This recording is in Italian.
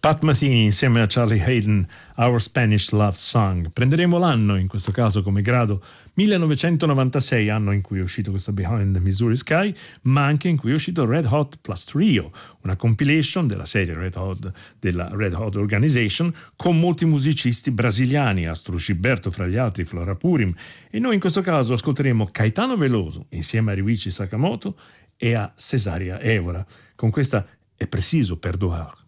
Pat Metheny insieme a Charlie Hayden, Our Spanish Love Song. Prenderemo l'anno, in questo caso come grado 1996, anno in cui è uscito questo Behind the Missouri Sky, ma anche in cui è uscito Red Hot plus Trio, una compilation della serie Red Hot della Red Hot Organization con molti musicisti brasiliani, Astro Gilberto fra gli altri, Flora Purim, e noi in questo caso ascolteremo Caetano Veloso insieme a Ryuichi Sakamoto e a Cesaria Evora con questa È preciso perdoar.